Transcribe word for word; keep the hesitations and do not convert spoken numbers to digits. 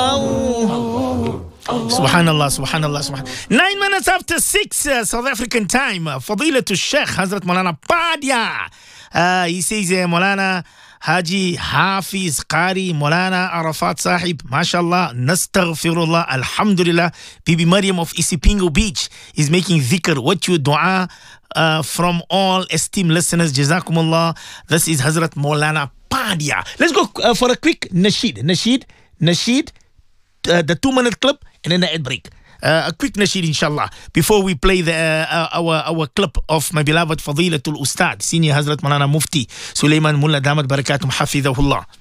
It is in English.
Subhanallah, Subhanallah, Subhanallah. Nine minutes after six, uh, South African time. Uh, Fadilatul Sheikh Hazrat Maulana Padia. Uh, he says, uh, Maulana Haji Hafiz Qari Maulana Arafat Sahib, mashallah, nastaghfirullah, alhamdulillah. Bibi Maryam of Isipingo Beach is making dhikr. What your dua uh, from all esteemed listeners. Jazakumullah. This is Hazrat Maulana Padia. Let's go uh, for a quick nasheed. Nasheed, nasheed, uh, the two minute clip and then the ad break. Uh, a quick nasheed, inshallah, before we play the uh, our our clip of my beloved Fadilatul Ustad, Senior Hazrat Maulana Mufti Sulaiman Mullah Damat Barakatum Hafidhahullah.